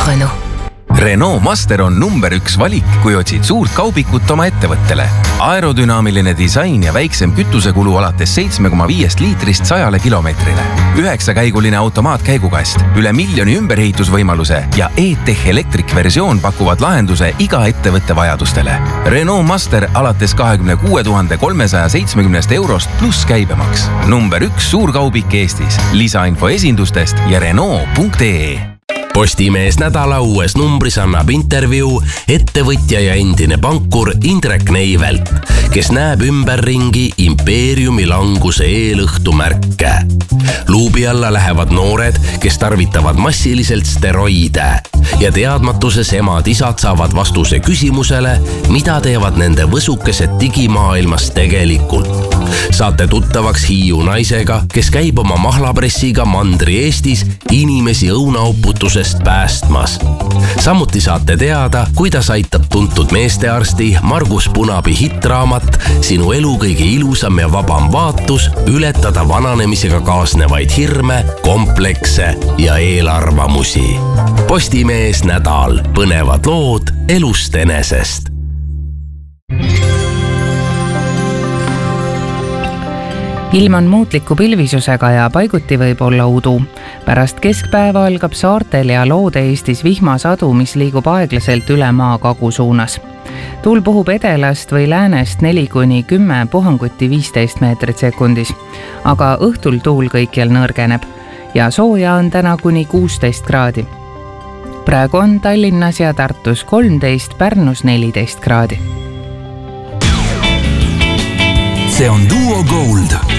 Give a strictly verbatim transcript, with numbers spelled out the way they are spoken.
Renault. Renault Master on number üks valik, kui otsid suurt kaubikut oma ettevõttele. Aerodünaamiline disain ja väiksem kütusekulu alates seitsme koma viiest liitrist sajale kilomeetrile. Üheksakäiguline automaatkäigukast, üle miljoni ümberehitusvõimaluse ja E-Tech Electric versioon pakuvad lahenduse iga ettevõtte vajadustele. Renault Master alates kahekümne kuue tuhande kolmesaja seitsmekümnest eurost pluss käibemaks. Number üks suurkaubik Eestis. Lisainfo esindustest ja Renault punkt ee. Postimees nädala uues numbris annab intervjuu ettevõtja ja endine pankur Indrek Neivelt, kes näeb ümberringi impeeriumi languse eelõhtu märke. Luubi alla lähevad noored, kes tarvitavad massiliselt steroide ja teadmatuses emad-isad saavad vastuse küsimusele, mida teevad nende võsukesed digimaailmas tegelikult. Saate tuttavaks Hiiu naisega, kes käib oma mahlapressiga mandri Eestis inimesi õunauputusest päästmas. Samuti saate teada, kuidas aitab tuntud meestearsti Margus Punabi hitraamat Sinu elu kõige ilusam ja vabam vaatus ületada vananemisega kaasnevaid hirme, komplekse ja eelarvamusi. Postimees nädal. Põnevad lood elust enesest. Ilm on muutliku pilvisusega ja paiguti võib olla udu. Pärast keskpäeva algab saartel ja Loode-Eestis vihmasadu, mis liigub aeglaselt üle maa kagu suunas. Tuul puhub edelast või läänest neli kuni kümme, puhanguti viisteist meetrit sekundis. Aga õhtul tuul kõikjal nõrgeneb ja sooja on täna kuni kuusteist kraadi. Praegu on Tallinnas ja Tartus kolmteist, Pärnus neliteist kraadi. See on Duo Gold.